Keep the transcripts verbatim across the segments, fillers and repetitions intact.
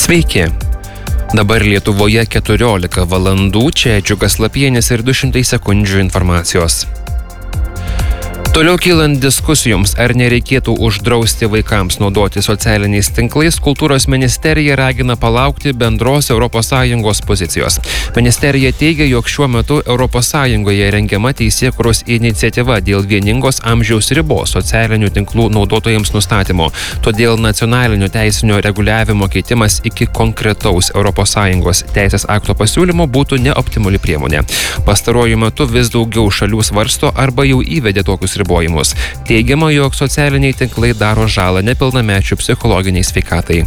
Sveiki. Dabar Lietuvoje keturiolika valandų, čia Džiugas Lapienis ir du šimtai sekundžių informacijos. Toliau kylant diskusijoms, ar nereikėtų uždrausti vaikams naudoti socialiniais tinklais, kultūros ministerija ragina palaukti bendros Europos Sąjungos pozicijos. Ministerija teigia, jog šiuo metu Europos Sąjungoje rengiama teisėkūros iniciatyva dėl vieningos amžiaus ribos socialinių tinklų naudotojams nustatymo. Todėl nacionalinio teisinio reguliavimo keitimas iki konkretaus Europos Sąjungos teisės akto pasiūlymo būtų neoptimali priemonė. Pastaruoju metu vis daugiau šalių svarsto arba jau įvedė tokius ribojimus. Teigiama, jog socialiniai tinklai daro žalą nepilnamečių psichologiniai sveikatai.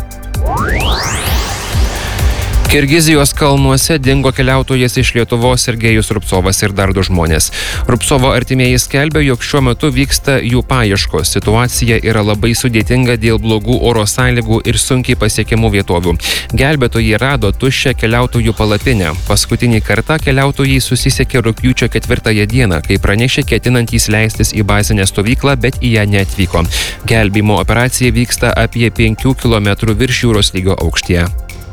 Kirgizijos kalnuose dingo keliautojas iš Lietuvos Sergejus Rubcovas ir dar du žmonės. Rubcovo artimieji skelbia, jog šiuo metu vyksta jų paieškos. Situacija yra labai sudėtinga dėl blogų oro sąlygų ir sunkiai pasiekiamų vietovių. Gelbėtojai rado tuščią keliautojų palapinę. Paskutinį kartą keliautojai susisiekė rugpjūčio ketvirtąją dieną, kai pranešė ketinantys leistis į bazinę stovyklą, bet į ją neatvyko. Gelbėjimo operacija vyksta apie penkių kilometrų virš jūros lygio aukštyje.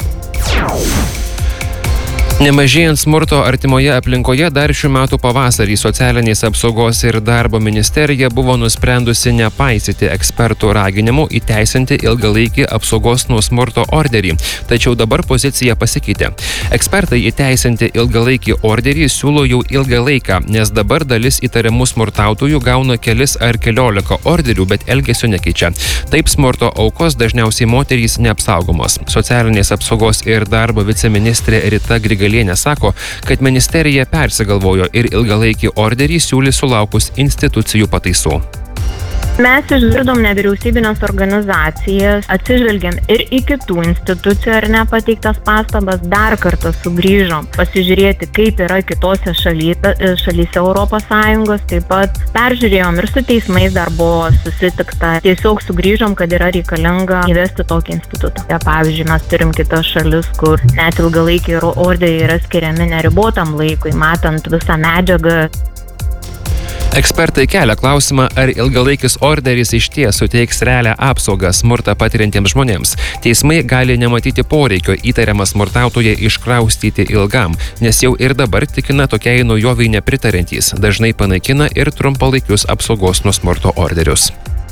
Nemažėjant smurto artimoje aplinkoje, dar šių metų pavasarį socialinės apsaugos ir darbo ministerija buvo nusprendusi nepaisyti ekspertų raginimų įteisinti ilgalaikį apsaugos nuo smurto orderį. Tačiau dabar pozicija pasikeitė. Ekspertai įteisinti ilgalaikį orderį siūlo jau ilgą laiką, nes dabar dalis įtariamų smurtautojų gauna kelis ar keliolika orderių, bet elgesio nekeičia. Taip smurto aukos dažniausiai moterys neapsaugomos. Socialinės apsaugos ir darbo viceministrė Rita Grigalienė sako, kad ministerija persigalvojo ir ilgalaikį orderį siūlys sulaukus institucijų pataisų. Mes išgirdom nevyriausybinės organizacijas, atsižvelgiam ir į kitų institucijų ar nepateiktas pastabas, dar kartą sugrįžom pasižiūrėti, kaip yra kitose šalyse, šalyse Europos Sąjungos, taip pat peržiūrėjom ir su teismais dar buvo susitikta. Tiesiog sugrįžom, kad yra reikalinga įvesti tokį institutą. Ja, pavyzdžiui, mes turim kitas šalis, kur net ilgalaikiai orderiai yra skiriami neribotam laikui, matant visą medžiagą. Ekspertai kelia klausimą, ar ilgalaikis orderis išties suteiks realią apsaugą smurtą patiriantiems žmonėms. Teismai gali nematyti poreikio įtariamą smurtautoją iškraustyti ilgam, nes jau ir dabar tikina tokiai naujovei nepritariantys, dažnai panaikina ir trumpalaikius apsaugos nuo smurto orderius.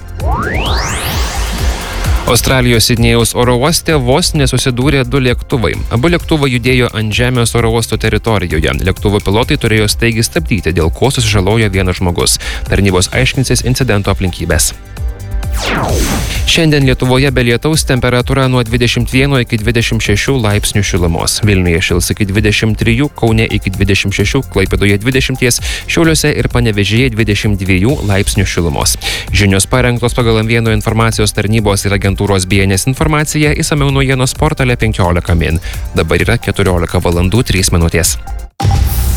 Australijos Sidnėjaus oro uoste vos nesusidūrė du lėktuvai. Abu lėktuvai judėjo ant žemės oro uosto teritorijoje. Lėktuvo pilotai turėjo staigiai stabdyti, dėl ko susižalojo vienas žmogus. Tarnybos aiškinsis incidento aplinkybės. Šiandien Lietuvoje be lietaus, temperatūra nuo dvidešimt vieno iki dvidešimt šešių laipsnių šilumos. Vilniuje šils iki dvidešimt trijų, Kaune iki dvidešimt šešių, Klaipėdoje dvidešimt, Šiauliuose ir Panevėžyje dvidešimt dviejų laipsnių šilumos. Žinios parengtos pagal M vieno informacijos tarnybos ir agentūros B N S informaciją, išsamiau naujienos portale penkiolika min. Dabar yra keturiolika valandų trys minutės.